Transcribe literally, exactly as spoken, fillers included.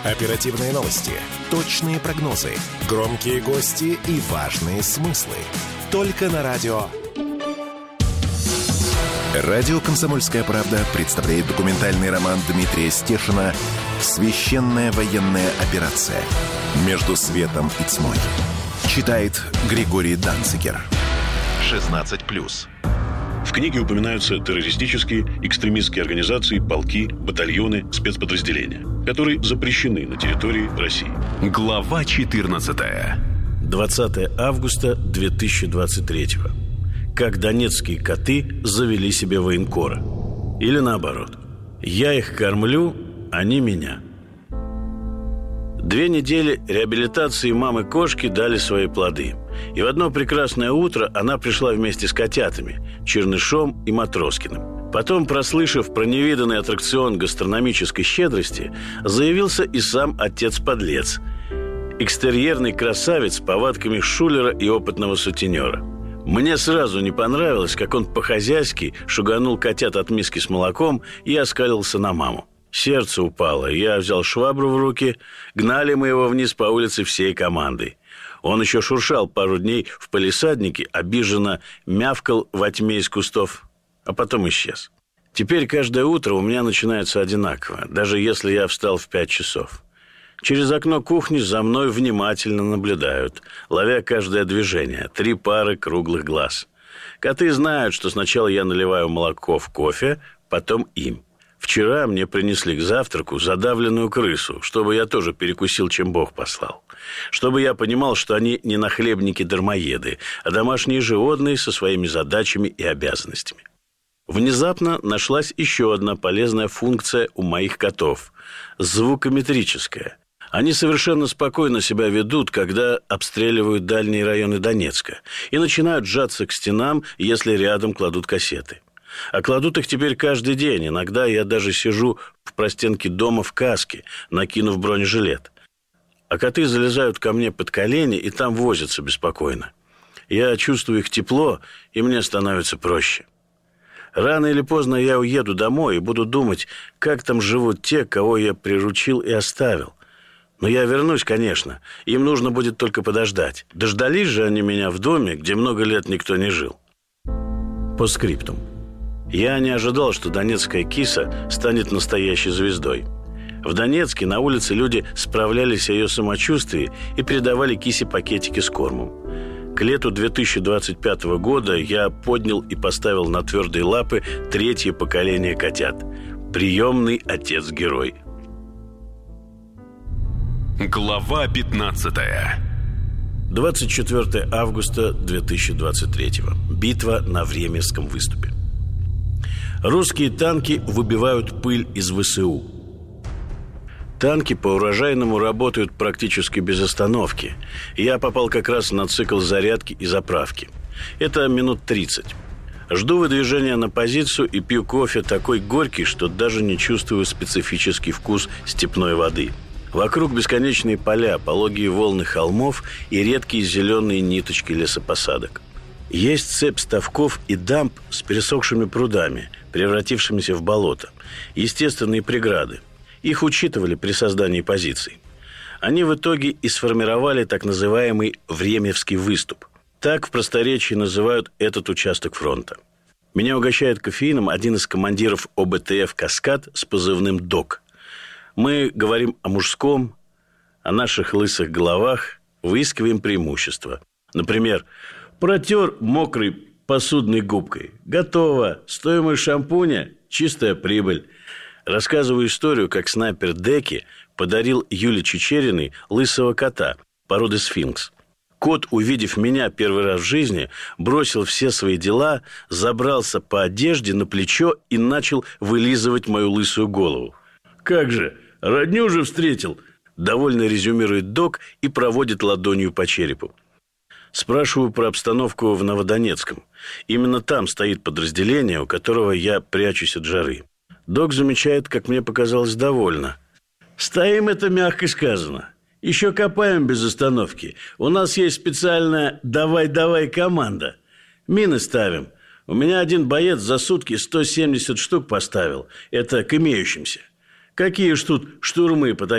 Оперативные новости, точные прогнозы, громкие гости и важные смыслы. Только на радио. Радио «Комсомольская правда» представляет документальный роман Дмитрия Стешина «Священная военная операция. Между светом и тьмой». Читает Григорий Данцигер. шестнадцать плюс. В книге упоминаются террористические, экстремистские организации, полки, батальоны, спецподразделения, которые запрещены на территории России. Глава четырнадцатая. двадцатое августа две тысячи двадцать третьего. Как донецкие коты завели себе военкора. Или наоборот. Я их кормлю, они меня. Две недели реабилитации мамы-кошки дали свои плоды. И в одно прекрасное утро она пришла вместе с котятами, Чернышом и Матроскиным. Потом, прослышав про невиданный аттракцион гастрономической щедрости, заявился и сам отец-подлец. Экстерьерный красавец с повадками шулера и опытного сутенера. Мне сразу не понравилось, как он по-хозяйски шуганул котят от миски с молоком и оскалился на маму. Сердце упало, я взял швабру в руки, гнали мы его вниз по улице всей командой. Он еще шуршал пару дней в палисаднике, обиженно мявкал во тьме из кустов, а потом исчез. Теперь каждое утро у меня начинается одинаково, даже если я встал в пять часов. Через окно кухни за мной внимательно наблюдают, ловя каждое движение, три пары круглых глаз. Коты знают, что сначала я наливаю молоко в кофе, потом им. Вчера мне принесли к завтраку задавленную крысу, чтобы я тоже перекусил, чем Бог послал. Чтобы я понимал, что они не нахлебники-дармоеды, а домашние животные со своими задачами и обязанностями. Внезапно нашлась еще одна полезная функция у моих котов – звукометрическая. Они совершенно спокойно себя ведут, когда обстреливают дальние районы Донецка и начинают сжаться к стенам, если рядом кладут кассеты. А кладут их теперь каждый день. Иногда я даже сижу в простенке дома в каске, накинув бронежилет. А коты залезают ко мне под колени и там возятся беспокойно. Я чувствую их тепло, и мне становится проще. Рано или поздно я уеду домой и буду думать, как там живут те, кого я приручил и оставил. Но я вернусь, конечно. Им нужно будет только подождать. Дождались же они меня в доме, где много лет никто не жил. Постскриптум. Я не ожидал, что донецкая киса станет настоящей звездой. В Донецке на улице люди справлялись о ее самочувствии и передавали кисе пакетики с кормом. К лету две тысячи двадцать пятого года я поднял и поставил на твердые лапы третье поколение котят. Приемный отец-герой. Глава пятнадцатая. двадцать четвёртое августа две тысячи двадцать третьего. Битва на Времевском выступе. Русские танки выбивают пыль из ВСУ. Танки по урожайному работают практически без остановки. Я попал как раз на цикл зарядки и заправки. Это минут тридцать. Жду выдвижения на позицию и пью кофе такой горький, что даже не чувствую специфический вкус степной воды. Вокруг бесконечные поля, пологие волны холмов и редкие зеленые ниточки лесопосадок. Есть цепь ставков и дамб с пересохшими прудами, превратившимися в болото. Естественные преграды. Их учитывали при создании позиций. Они в итоге и сформировали так называемый Времевский выступ. Так в просторечии называют этот участок фронта. Меня угощает кофеином один из командиров ОБТФ «Каскад» с позывным «Док». Мы говорим о мужском, о наших лысых головах, выискиваем преимущества. Например, протер мокрой посудной губкой. Готово. Стоимость шампуня – чистая прибыль. Рассказываю историю, как снайпер Деки подарил Юле Чичериной лысого кота породы сфинкс. Кот, увидев меня первый раз в жизни, бросил все свои дела, забрался по одежде на плечо и начал вылизывать мою лысую голову. «Как же, родню же встретил!» – довольно резюмирует Док и проводит ладонью по черепу. Спрашиваю про обстановку в Новодонецком. Именно там стоит подразделение, у которого я прячусь от жары. Док замечает, как мне показалось, довольно. «Стоим» — это мягко сказано. Еще копаем без остановки. У нас есть специальная «давай-давай» команда. Мины ставим. У меня один боец за сутки сто семьдесят штук поставил. Это к имеющимся. Какие ж тут штурмы по таким?